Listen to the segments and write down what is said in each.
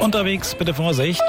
Unterwegs bitte Vorsicht.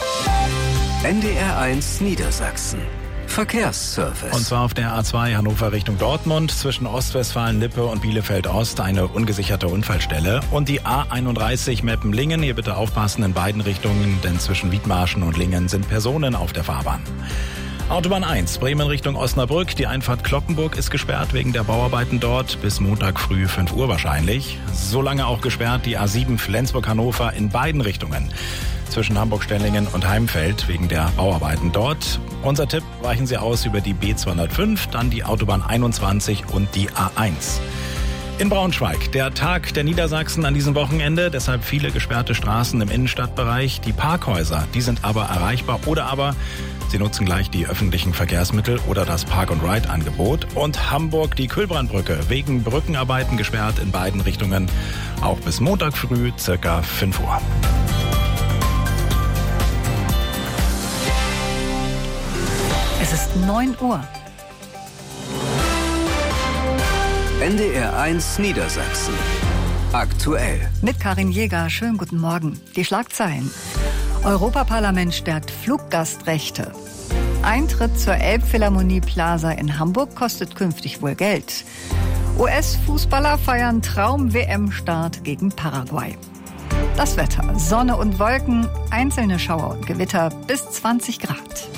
NDR1 Niedersachsen. Verkehrsservice. Und zwar auf der A2 Hannover Richtung Dortmund zwischen Ostwestfalen-Lippe und Bielefeld-Ost eine ungesicherte Unfallstelle. Und die A31 Meppen-Lingen. Hier bitte aufpassen in beiden Richtungen, denn zwischen Wiedmarschen und Lingen sind Personen auf der Fahrbahn. Autobahn 1, Bremen Richtung Osnabrück. Die Einfahrt Cloppenburg ist gesperrt wegen der Bauarbeiten dort. Bis Montag früh 5 Uhr wahrscheinlich. So lange auch gesperrt die A7 Flensburg-Hannover in beiden Richtungen. Zwischen Hamburg-Stellingen und Heimfeld wegen der Bauarbeiten dort. Unser Tipp, weichen Sie aus über die B205, dann die Autobahn 21 und die A1. In Braunschweig, der Tag der Niedersachsen an diesem Wochenende, deshalb viele gesperrte Straßen im Innenstadtbereich. Die Parkhäuser, die sind aber erreichbar oder aber Sie nutzen gleich die öffentlichen Verkehrsmittel oder das Park-and-Ride-Angebot. Und Hamburg, die Kühlbrandbrücke, wegen Brückenarbeiten gesperrt in beiden Richtungen, auch bis Montag früh circa 5 Uhr. Es ist 9 Uhr. NDR1 Niedersachsen. Aktuell. Mit Karin Jäger. Schönen guten Morgen. Die Schlagzeilen. Europaparlament stärkt Fluggastrechte. Eintritt zur Elbphilharmonie Plaza in Hamburg kostet künftig wohl Geld. US-Fußballer feiern Traum-WM-Start gegen Paraguay. Das Wetter. Sonne und Wolken, einzelne Schauer und Gewitter bis 20 Grad.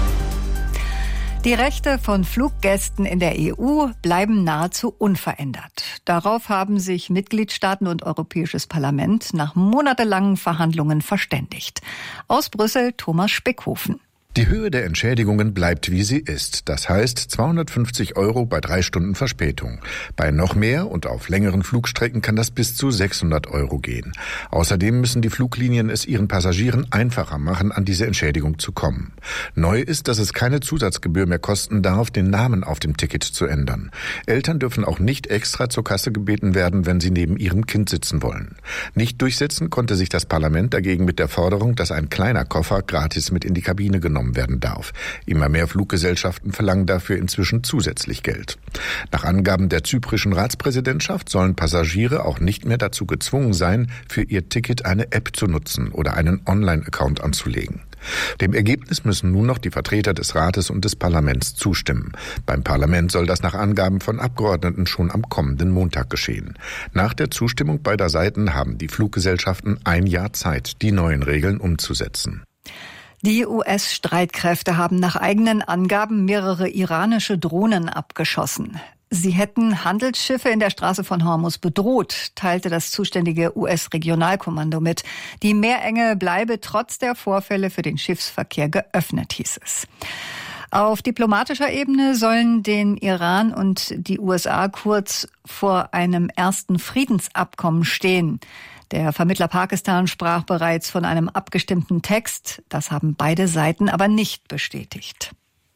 Die Rechte von Fluggästen in der EU bleiben nahezu unverändert. Darauf haben sich Mitgliedstaaten und Europäisches Parlament nach monatelangen Verhandlungen verständigt. Aus Brüssel Thomas Speckhofen. Die Höhe der Entschädigungen bleibt, wie sie ist. Das heißt 250 € bei 3 Stunden Verspätung. Bei noch mehr und auf längeren Flugstrecken kann das bis zu 600 € gehen. Außerdem müssen die Fluglinien es ihren Passagieren einfacher machen, an diese Entschädigung zu kommen. Neu ist, dass es keine Zusatzgebühr mehr kosten darf, den Namen auf dem Ticket zu ändern. Eltern dürfen auch nicht extra zur Kasse gebeten werden, wenn sie neben ihrem Kind sitzen wollen. Nicht durchsetzen konnte sich das Parlament dagegen mit der Forderung, dass ein kleiner Koffer gratis mit in die Kabine genommen werden darf. Immer mehr Fluggesellschaften verlangen dafür inzwischen zusätzlich Geld. Nach Angaben der zyprischen Ratspräsidentschaft sollen Passagiere auch nicht mehr dazu gezwungen sein, für ihr Ticket eine App zu nutzen oder einen Online-Account anzulegen. Dem Ergebnis müssen nun noch die Vertreter des Rates und des Parlaments zustimmen. Beim Parlament soll das nach Angaben von Abgeordneten schon am kommenden Montag geschehen. Nach der Zustimmung beider Seiten haben die Fluggesellschaften 1 Jahr Zeit, die neuen Regeln umzusetzen. Die US-Streitkräfte haben nach eigenen Angaben mehrere iranische Drohnen abgeschossen. Sie hätten Handelsschiffe in der Straße von Hormuz bedroht, teilte das zuständige US-Regionalkommando mit. Die Meerenge bleibe trotz der Vorfälle für den Schiffsverkehr geöffnet, hieß es. Auf diplomatischer Ebene sollen den Iran und die USA kurz vor einem ersten Friedensabkommen stehen. Der Vermittler Pakistan sprach bereits von einem abgestimmten Text. Das haben beide Seiten aber nicht bestätigt.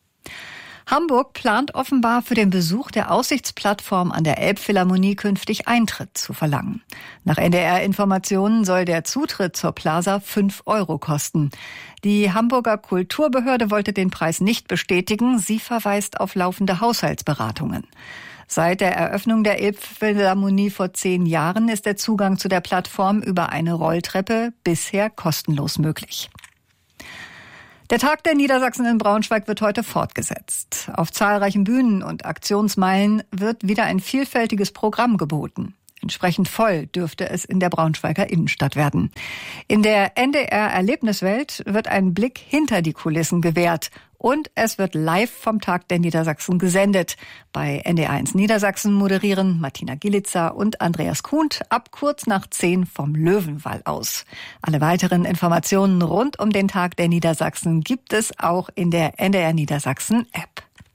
Hamburg plant offenbar für den Besuch der Aussichtsplattform an der Elbphilharmonie künftig Eintritt zu verlangen. Nach NDR-Informationen soll der Zutritt zur Plaza 5 € kosten. Die Hamburger Kulturbehörde wollte den Preis nicht bestätigen. Sie verweist auf laufende Haushaltsberatungen. Seit der Eröffnung der Elbphilharmonie vor 10 Jahren ist der Zugang zu der Plattform über eine Rolltreppe bisher kostenlos möglich. Der Tag der Niedersachsen in Braunschweig wird heute fortgesetzt. Auf zahlreichen Bühnen und Aktionsmeilen wird wieder ein vielfältiges Programm geboten. Entsprechend voll dürfte es in der Braunschweiger Innenstadt werden. In der NDR-Erlebniswelt wird ein Blick hinter die Kulissen gewährt. Und es wird live vom Tag der Niedersachsen gesendet. Bei NDR1 Niedersachsen moderieren Martina Gilitzer und Andreas Kuhnt ab kurz nach 10 vom Löwenwall aus. Alle weiteren Informationen rund um den Tag der Niedersachsen gibt es auch in der NDR Niedersachsen App.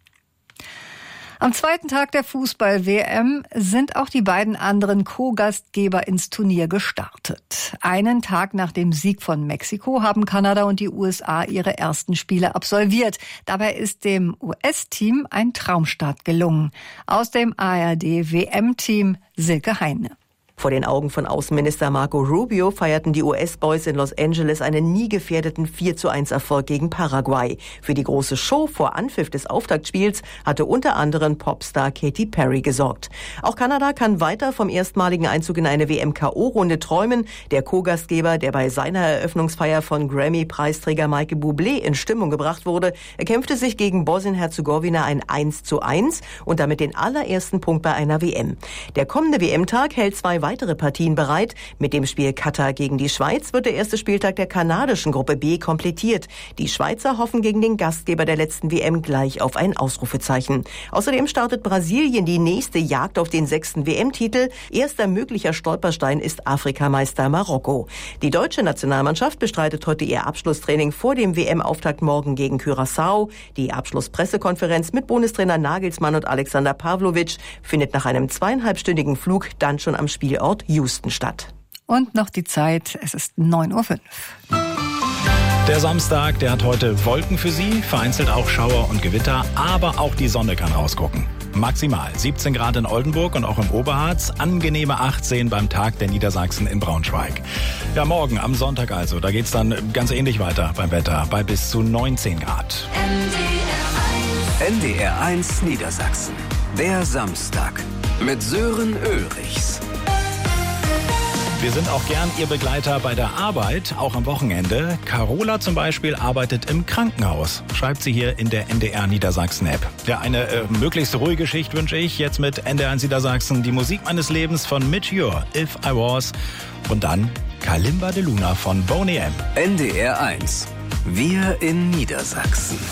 Am zweiten Tag der Fußball-WM sind auch die beiden anderen Co-Gastgeber ins Turnier gestartet. Einen Tag nach dem Sieg von Mexiko haben Kanada und die USA ihre ersten Spiele absolviert. Dabei ist dem US-Team ein Traumstart gelungen. Aus dem ARD-WM-Team Silke Heine. Vor den Augen von Außenminister Marco Rubio feierten die US-Boys in Los Angeles einen nie gefährdeten 4:1-Erfolg gegen Paraguay. Für die große Show vor Anpfiff des Auftaktspiels hatte unter anderem Popstar Katy Perry gesorgt. Auch Kanada kann weiter vom erstmaligen Einzug in eine WM-KO-Runde träumen. Der Co-Gastgeber, der bei seiner Eröffnungsfeier von Grammy-Preisträger Michael Bublé in Stimmung gebracht wurde, erkämpfte sich gegen Bosnien-Herzegowina ein 1:1 und damit den allerersten Punkt bei einer WM. Der kommende WM-Tag hält 2 weitere Partien bereit. Mit dem Spiel Katar gegen die Schweiz wird der erste Spieltag der kanadischen Gruppe B komplettiert. Die Schweizer hoffen gegen den Gastgeber der letzten WM gleich auf ein Ausrufezeichen. Außerdem startet Brasilien die nächste Jagd auf den 6. WM-Titel. Erster möglicher Stolperstein ist Afrikameister Marokko. Die deutsche Nationalmannschaft bestreitet heute ihr Abschlusstraining vor dem WM-Auftakt morgen gegen Curaçao. Die Abschlusspressekonferenz mit Bundestrainer Nagelsmann und Alexander Pavlovic findet nach einem 2,5-stündigen Flug dann schon am Spielort Houston statt. Und noch die Zeit, es ist 9:05 Uhr. Der Samstag, der hat heute Wolken für Sie, vereinzelt auch Schauer und Gewitter, aber auch die Sonne kann rausgucken. Maximal 17 Grad in Oldenburg und auch im Oberharz, angenehme 18 beim Tag der Niedersachsen in Braunschweig. Ja, morgen am Sonntag also, da geht's dann ganz ähnlich weiter beim Wetter, bei bis zu 19 Grad. NDR1 Niedersachsen. Der Samstag mit Sören Ulrichs. Wir sind auch gern Ihr Begleiter bei der Arbeit, auch am Wochenende. Carola zum Beispiel arbeitet im Krankenhaus, schreibt sie hier in der NDR Niedersachsen App. Ja, eine möglichst ruhige Schicht wünsche ich. Jetzt mit NDR1 Niedersachsen die Musik meines Lebens von Midge Ure, If I Was. Und dann Kalimba de Luna von Boney M. NDR1. Wir in Niedersachsen.